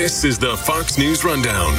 This is the Fox News Rundown.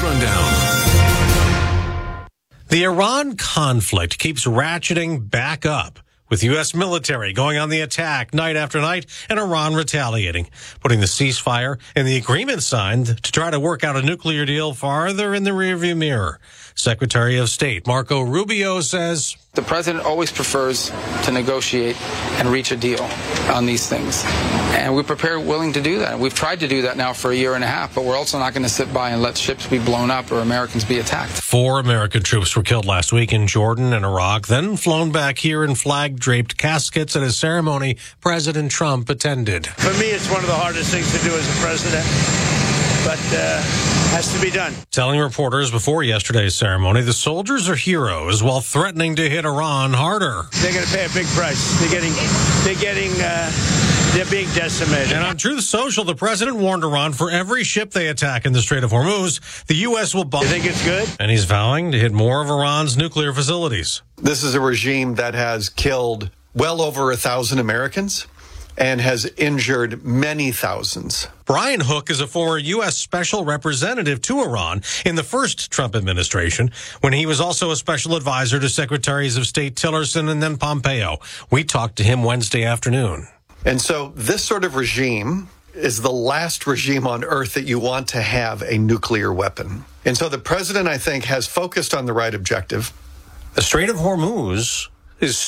The Iran conflict keeps ratcheting back up, with U.S. military going on the attack night after night and Iran retaliating, putting the ceasefire and the agreement signed to try to work out a nuclear deal farther in the rearview mirror. Secretary of State Marco Rubio says, the president always prefers to negotiate and reach a deal on these things. And we're prepared, willing to do that. We've tried to do that now for a year and a half, but we're also not going to sit by and let ships be blown up or Americans be attacked. 4 American troops were killed last week in Jordan and Iraq, then flown back here in flag-draped caskets at a ceremony President Trump attended. For me, it's one of the hardest things to do as a president, but has to be done. Telling reporters before yesterday's ceremony, the soldiers are heroes while threatening to hit Iran harder. They're going to pay a big price. They're being decimated. And on Truth Social, the president warned Iran for every ship they attack in the Strait of Hormuz, the U.S. will bomb. You think it's good? And he's vowing to hit more of Iran's nuclear facilities. This is a regime that has killed well over 1,000 Americans and has injured many thousands. Brian Hook is a former U.S. special representative to Iran in the first Trump administration, when he was also a special advisor to Secretaries of State Tillerson and then Pompeo. We talked to him Wednesday afternoon. And so this sort of regime is the last regime on earth that you want to have a nuclear weapon. And so the president, I think, has focused on the right objective. The Strait of Hormuz is